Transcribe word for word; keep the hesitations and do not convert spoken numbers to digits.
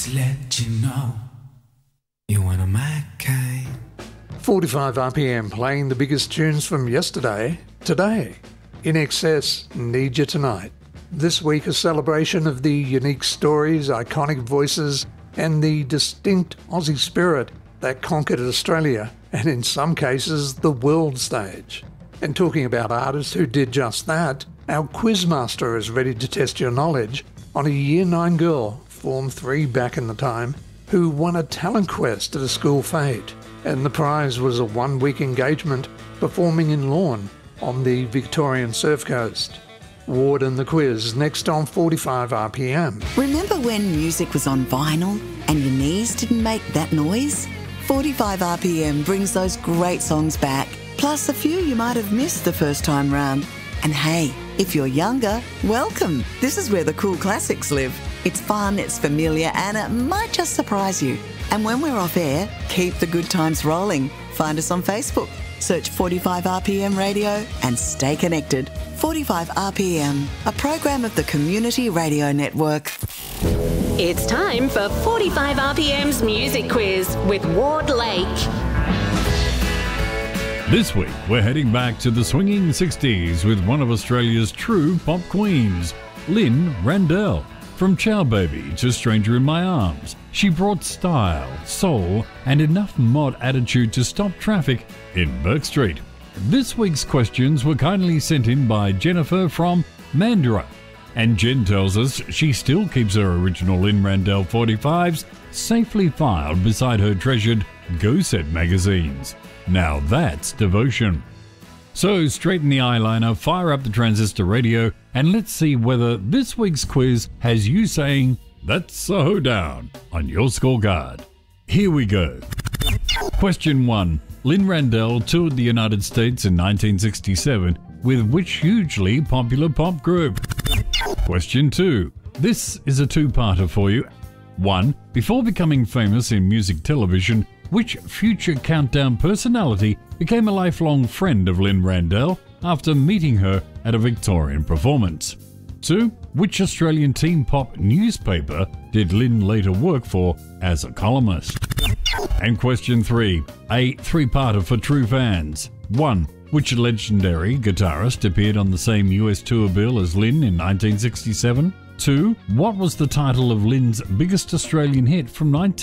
to let you know you're one of my kind. forty-five R P M playing the biggest tunes from yesterday, today. In Excess, Need You Tonight. This week a celebration of the unique stories, iconic voices and the distinct Aussie spirit that conquered Australia and in some cases the world stage. And talking about artists who did just that, our quizmaster is ready to test your knowledge on a Year nine girl, Form three back in the time, who won a talent quest at a school fete. And the prize was a one-week engagement performing in Lorne on the Victorian Surf Coast. Ward and the quiz next on forty-five R P M. Remember when music was on vinyl and your knees didn't make that noise? forty-five R P M brings those great songs back, plus a few you might have missed the first time round. And hey, if you're younger, welcome. This is where the cool classics live. It's fun, it's familiar, and it might just surprise you. And when we're off air, keep the good times rolling. Find us on Facebook. Search forty-five R P M Radio and stay connected. forty-five R P M, a program of the Community Radio Network. It's time for forty-five R P M's Music Quiz with Ward Lake. This week, we're heading back to the swinging sixties with one of Australia's true pop queens, Lynn Randell. From Chow Baby to Stranger in My Arms, she brought style, soul, and enough mod attitude to stop traffic in Burke Street. This week's questions were kindly sent in by Jennifer from Mandurah, and Jen tells us she still keeps her original Lynn Randell forty-fives safely filed beside her treasured Go Set magazines. Now that's devotion. So straighten the eyeliner, fire up the transistor radio, and let's see whether this week's quiz has you saying, "That's a hoedown" on your scorecard. Here we go. Question one. Lynn Randell toured the United States in nineteen sixty-seven with which hugely popular pop group? Question two. This is a two-parter for you. One. Before becoming famous in music television, which future Countdown personality became a lifelong friend of Lynn Randell after meeting her at a Victorian performance? Two. Which Australian teen pop newspaper did Lynn later work for as a columnist? And question three, a three-parter for true fans. One. Which legendary guitarist appeared on the same U S tour bill as Lynn in nineteen sixty-seven? Two. What was the title of Lynn's biggest Australian hit from nineteen